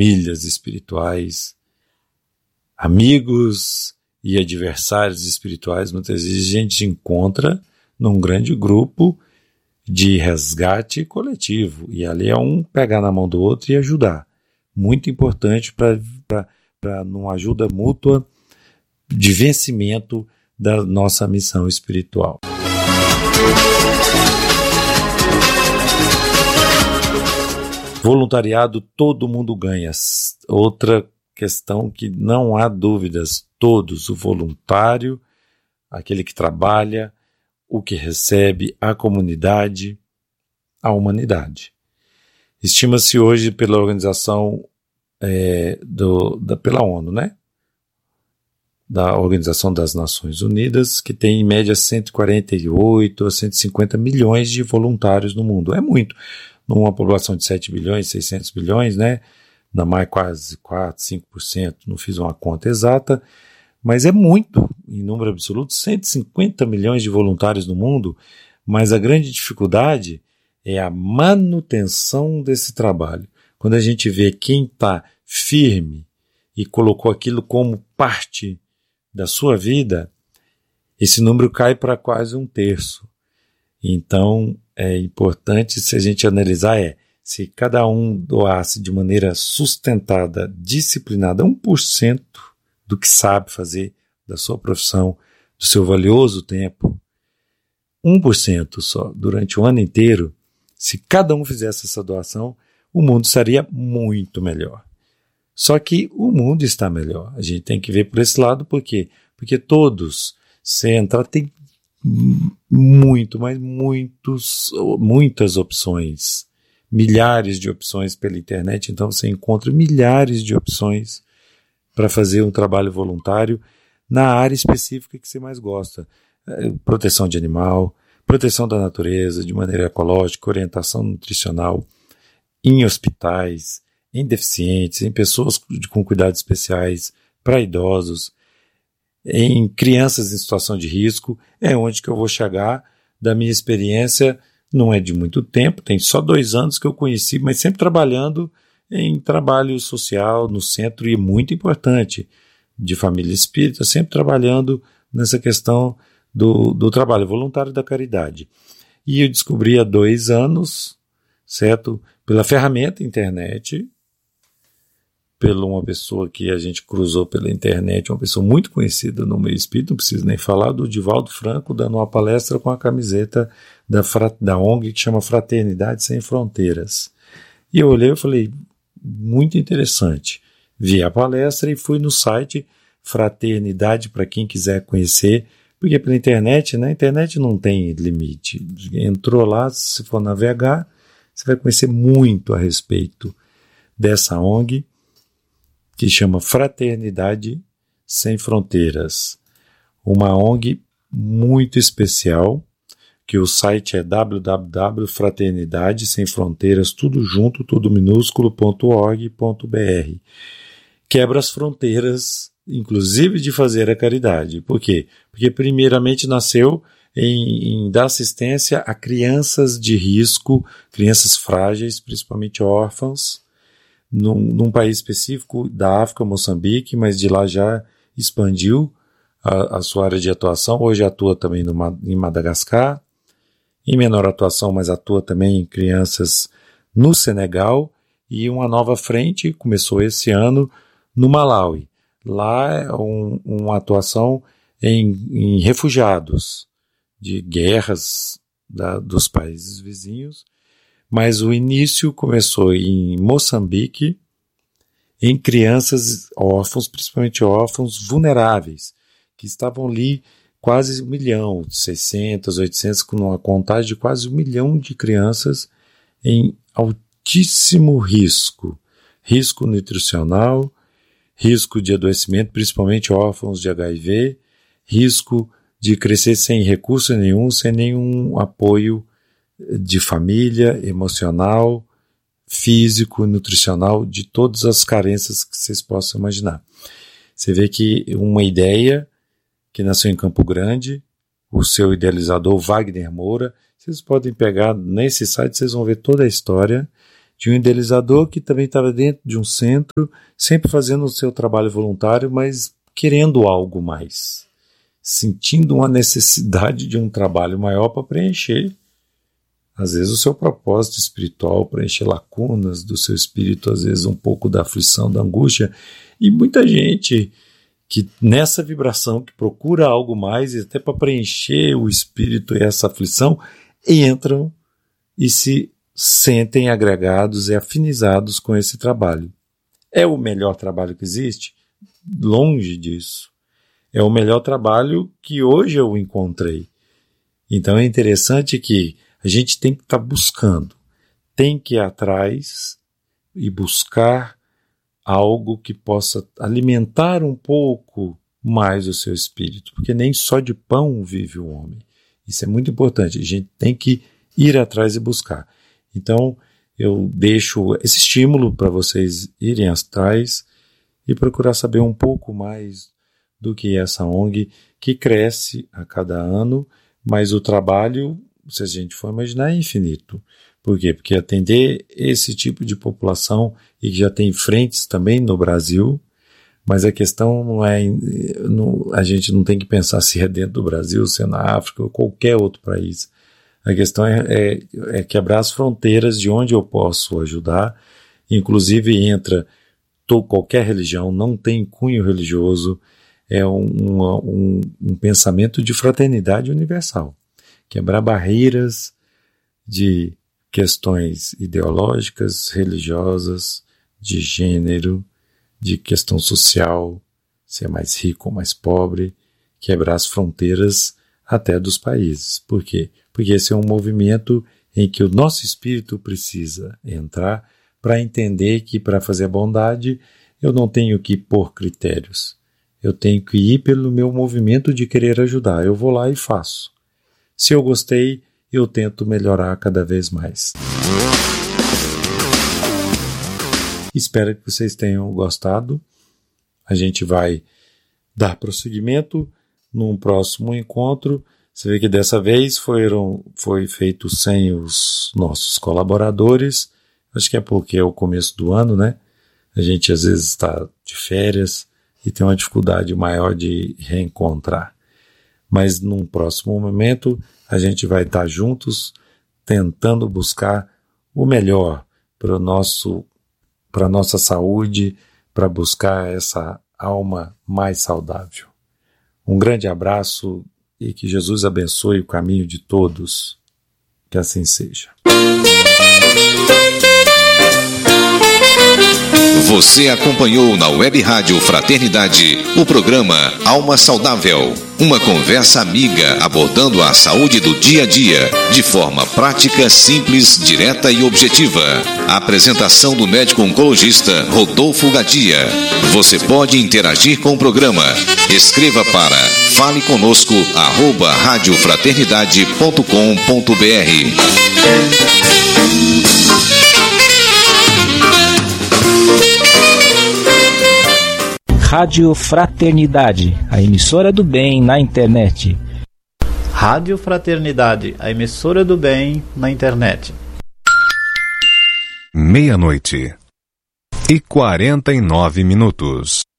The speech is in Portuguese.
famílias espirituais, amigos e adversários espirituais. Muitas vezes a gente encontra num grande grupo de resgate coletivo, e ali é um pegar na mão do outro e ajudar. Muito importante para numa ajuda mútua de vencimento da nossa missão espiritual. Voluntariado, todo mundo ganha. Outra questão que não há dúvidas, todos, o voluntário, aquele que trabalha, o que recebe, a comunidade, a humanidade. Estima-se hoje pela organização pela ONU, né? Da Organização das Nações Unidas, que tem em média 148 a 150 milhões de voluntários no mundo. É muito. Numa população de 7 bilhões, 600 bilhões, né? Na mais quase 4, 5%, não fiz uma conta exata, mas é muito, em número absoluto, 150 milhões de voluntários no mundo, mas a grande dificuldade é a manutenção desse trabalho. Quando a gente vê quem está firme e colocou aquilo como parte da sua vida, esse número cai para quase 1/3. Então, é importante, se a gente analisar, se cada um doasse de maneira sustentada, disciplinada, 1% do que sabe fazer, da sua profissão, do seu valioso tempo, 1% só, durante o ano inteiro, se cada um fizesse essa doação, o mundo estaria muito melhor. Só que o mundo está melhor. A gente tem que ver por esse lado, por quê? Porque todos, sem entrar, tem muitas opções, milhares de opções pela internet, então você encontra milhares de opções para fazer um trabalho voluntário na área específica que você mais gosta. Proteção de animal, proteção da natureza de maneira ecológica, orientação nutricional, em hospitais, em deficientes, em pessoas com cuidados especiais, para idosos, em crianças em situação de risco. É onde que eu vou chegar. Da minha experiência, não é de muito tempo, tem só 2 anos que eu conheci, mas sempre trabalhando em trabalho social no centro, e muito importante, de família espírita, sempre trabalhando nessa questão do trabalho voluntário da caridade. E eu descobri há 2 anos, certo? Pela ferramenta internet, pela uma pessoa que a gente cruzou pela internet, uma pessoa muito conhecida no meio espírita, não preciso nem falar, do Divaldo Franco, dando uma palestra com a camiseta da ONG que chama Fraternidade Sem Fronteiras. E eu olhei e falei, muito interessante. Vi a palestra e fui no site Fraternidade, para quem quiser conhecer, porque pela internet, na internet não tem limite. Entrou lá, se for navegar, você vai conhecer muito a respeito dessa ONG, que chama Fraternidade Sem Fronteiras. Uma ONG muito especial, que o site é www.fraternidadesemfronteiras, tudo junto, tudo minúsculo.org.br. Quebra as fronteiras, inclusive de fazer a caridade. Por quê? Porque primeiramente nasceu em dar assistência a crianças de risco, crianças frágeis, principalmente órfãos, num país específico da África, Moçambique, mas de lá já expandiu a sua área de atuação. Hoje atua também em Madagascar, em menor atuação, mas atua também em crianças no Senegal, e uma nova frente começou esse ano no Malawi. Lá é uma atuação em refugiados de guerras dos países vizinhos, mas o início começou em Moçambique, em crianças órfãos, principalmente órfãos vulneráveis, que estavam ali quase 1 milhão, 600, 800, com uma contagem de quase 1 milhão de crianças em altíssimo risco nutricional, risco de adoecimento, principalmente órfãos de HIV, risco de crescer sem recurso nenhum, sem nenhum apoio de família, emocional, físico, nutricional, de todas as carências que vocês possam imaginar. Você vê que uma ideia que nasceu em Campo Grande, o seu idealizador Wagner Moura, vocês podem pegar nesse site, vocês vão ver toda a história, de um idealizador que também estava dentro de um centro, sempre fazendo o seu trabalho voluntário, mas querendo algo mais, sentindo uma necessidade de um trabalho maior para preencher, às vezes, o seu propósito espiritual, preencher lacunas do seu espírito, às vezes um pouco da aflição, da angústia, e muita gente que nessa vibração, que procura algo mais, e até para preencher o espírito e essa aflição, entram e se sentem agregados e afinizados com esse trabalho. É o melhor trabalho que existe? Longe disso. É o melhor trabalho que hoje eu encontrei. Então é interessante que a gente tem que estar buscando, tem que ir atrás e buscar algo que possa alimentar um pouco mais o seu espírito, porque nem só de pão vive o homem. Isso é muito importante, a gente tem que ir atrás e buscar. Então, eu deixo esse estímulo para vocês irem atrás e procurar saber um pouco mais do que é essa ONG, que cresce a cada ano, mas o trabalho, se a gente for imaginar, é infinito. Por quê? Porque atender esse tipo de população, e que já tem frentes também no Brasil, mas a questão não é, a gente não tem que pensar se é dentro do Brasil, se é na África ou qualquer outro país. A questão é quebrar as fronteiras de onde eu posso ajudar, inclusive entra qualquer religião, não tem cunho religioso, é um pensamento de fraternidade universal. Quebrar barreiras de questões ideológicas, religiosas, de gênero, de questão social, se é mais rico ou mais pobre, quebrar as fronteiras até dos países. Por quê? Porque esse é um movimento em que o nosso espírito precisa entrar para entender que para fazer a bondade eu não tenho que pôr critérios. Eu tenho que ir pelo meu movimento de querer ajudar. Eu vou lá e faço. Se eu gostei, eu tento melhorar cada vez mais. Espero que vocês tenham gostado. A gente vai dar prosseguimento num próximo encontro. Você vê que dessa vez foi feito sem os nossos colaboradores. Acho que é porque é o começo do ano, né? A gente às vezes está de férias e tem uma dificuldade maior de reencontrar. Mas num próximo momento a gente vai estar juntos tentando buscar o melhor para a nossa saúde, para buscar essa alma mais saudável. Um grande abraço e que Jesus abençoe o caminho de todos. Que assim seja. Você acompanhou na Web Rádio Fraternidade o programa Alma Saudável, uma conversa amiga abordando a saúde do dia a dia, de forma prática, simples, direta e objetiva. A apresentação do médico oncologista Rodolfo Gadia. Você pode interagir com o programa. Escreva para faleconosco@radiofraternidade.com.br. Rádio Fraternidade, a emissora do bem na internet. Rádio Fraternidade, a emissora do bem na internet. 00:49.